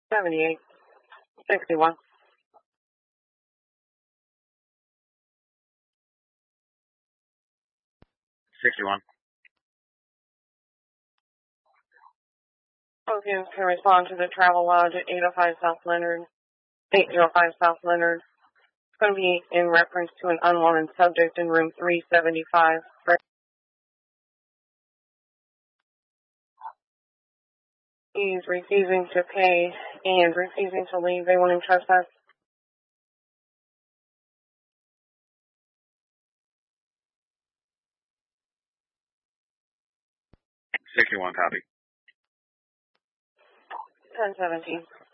78, 61. Both units can respond to the travel lodge at 805 South Leonard, 805 South Leonard. It's going to be in reference to an unwanted subject in room 375. He's refusing to pay and refusing to leave. They want him trespass. 61, copy. 1017.